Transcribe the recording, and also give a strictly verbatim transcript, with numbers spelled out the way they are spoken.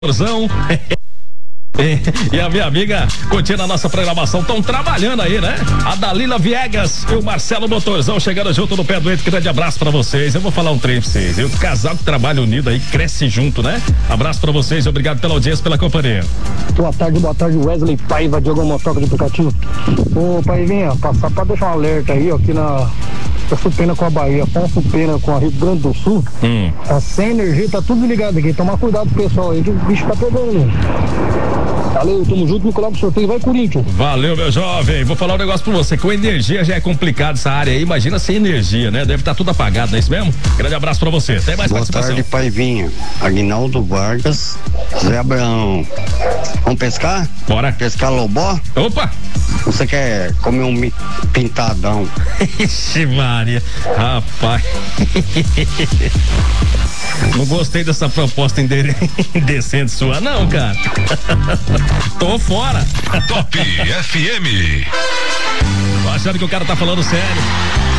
Motorzão. E a minha amiga curtindo a nossa programação, estão trabalhando aí, né? A Dalila Viegas e o Marcelo Motorzão chegando junto no pé do Eito. Grande abraço pra vocês. Eu vou falar um trem pra vocês. E o casal que trabalha unido aí cresce junto, né? Abraço pra vocês e obrigado pela audiência, pela companhia. Boa tarde, boa tarde, Wesley Paiva, Diogo Motoca de aplicativo. Ô, Paivinha, passar pra deixar um alerta aí, ó, aqui na Supena com a Bahia, Afonso Pena com a Rio Grande do Sul. Hum. Tá sem energia, tá tudo ligado aqui. Tomar cuidado, pessoal, aí que o bicho tá pegando. Valeu, tamo junto no coloco sorteio, vai Corinthians. Valeu, meu jovem. Vou falar um negócio pra você, com energia já é complicado essa área aí, imagina sem energia, né? Deve estar tudo apagado, não é isso mesmo? Grande abraço pra você. Tem mais Boa participação. Boa tarde, Paivinha. Aguinaldo Vargas, Zé Abraão. Vamos pescar? Bora. Pescar lobó? Opa! Você quer comer um pintadão? Ixi, Maria. Rapaz. Não gostei dessa proposta indecente sua, não, cara. Tô fora. Top F M. Tô achando que o cara tá falando sério.